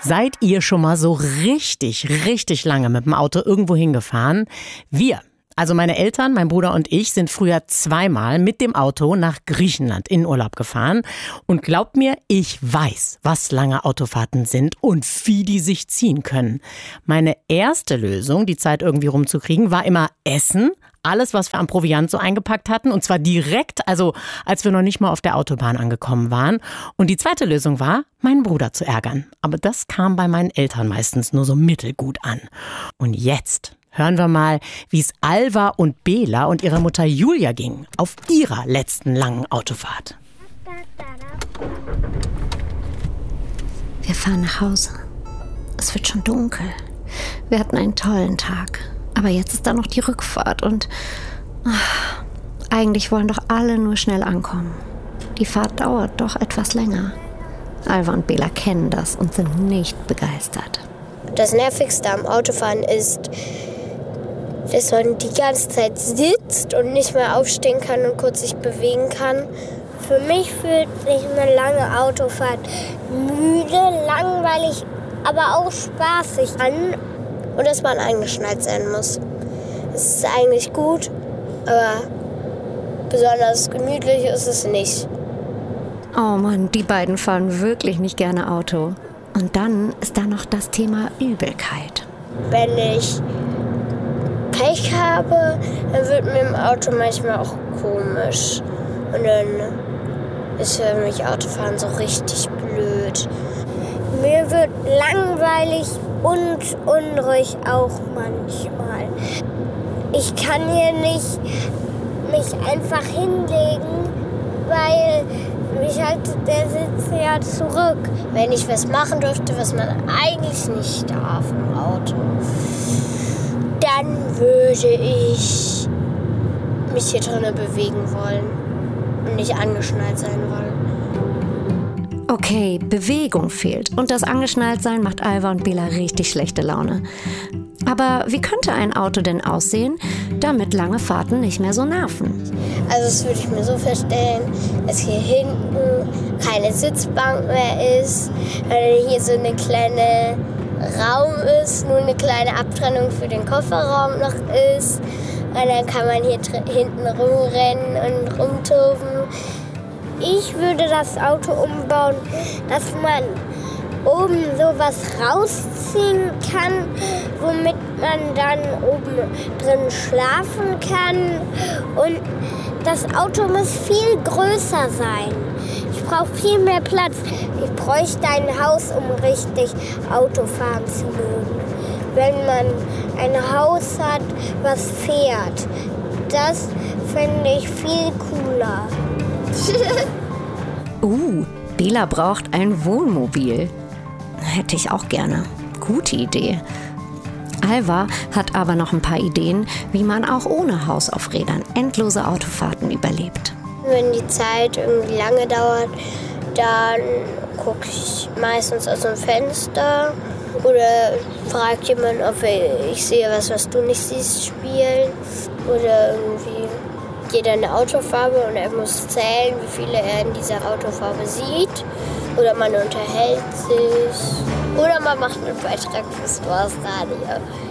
Seid ihr schon mal so richtig lange mit dem Auto irgendwo hingefahren? Wir, also meine Eltern, mein Bruder und ich, sind früher 2-mal mit dem Auto nach Griechenland in Urlaub gefahren. Und glaubt mir, ich weiß, was lange Autofahrten sind und wie die sich ziehen können. Meine erste Lösung, die Zeit irgendwie rumzukriegen, war immer Essen. Alles, was wir am Proviant so eingepackt hatten, und zwar direkt, also als wir noch nicht mal auf der Autobahn angekommen waren. Und die zweite Lösung war, meinen Bruder zu ärgern. Aber das kam bei meinen Eltern meistens nur so mittelgut an. Und jetzt hören wir mal, wie es Alva und Bela und ihrer Mutter Julia ging auf ihrer letzten langen Autofahrt. Wir fahren nach Hause. Es wird schon dunkel. Wir hatten einen tollen Tag. Aber jetzt ist da noch die Rückfahrt und eigentlich wollen doch alle nur schnell ankommen. Die Fahrt dauert doch etwas länger. Alva und Bela kennen das und sind nicht begeistert. Das Nervigste am Autofahren ist, dass man die ganze Zeit sitzt und nicht mehr aufstehen kann und kurz sich bewegen kann. Für mich fühlt sich eine lange Autofahrt müde, langweilig, aber auch spaßig an. Und dass man eingeschnallt sein muss. Es ist eigentlich gut, aber besonders gemütlich ist es nicht. Oh Mann, die beiden fahren wirklich nicht gerne Auto. Und dann ist da noch das Thema Übelkeit. Wenn ich Pech habe, dann wird mir im Auto manchmal auch komisch. Und dann ist für mich Autofahren so richtig blöd. Mir wird langweilig und unruhig auch manchmal. Ich kann hier nicht mich einfach hinlegen, weil mich halt der Sitz ja zurück. Wenn ich was machen dürfte, was man eigentlich nicht darf im Auto, dann würde ich mich hier drinnen bewegen wollen und nicht angeschnallt sein wollen. Okay, Bewegung fehlt und das Angeschnalltsein macht Alva und Bela richtig schlechte Laune. Aber wie könnte ein Auto denn aussehen, damit lange Fahrten nicht mehr so nerven? Also das würde ich mir so vorstellen, dass hier hinten keine Sitzbank mehr ist, hier so eine kleine Raum ist, nur eine kleine Abtrennung für den Kofferraum noch ist. Und dann kann man hier hinten rumrennen und rumtoben. Ich würde das Auto umbauen, dass man oben sowas rausziehen kann, womit man dann oben drin schlafen kann. Und das Auto muss viel größer sein. Ich brauche viel mehr Platz. Ich bräuchte ein Haus, um richtig Auto fahren zu mögen. Wenn man ein Haus hat, was fährt, das finde ich viel cooler. Bela braucht ein Wohnmobil. Hätte ich auch gerne. Gute Idee. Alva hat aber noch ein paar Ideen, wie man auch ohne Haus auf Rädern endlose Autofahrten überlebt. Wenn die Zeit irgendwie lange dauert, dann gucke ich meistens aus dem Fenster oder frage jemanden, ob ich sehe was du nicht siehst, spielen. Oder irgendwie jeder eine Autofarbe und er muss zählen, wie viele er in dieser Autofarbe sieht. Oder man unterhält sich. Oder man macht einen Beitrag fürs Dorfradio.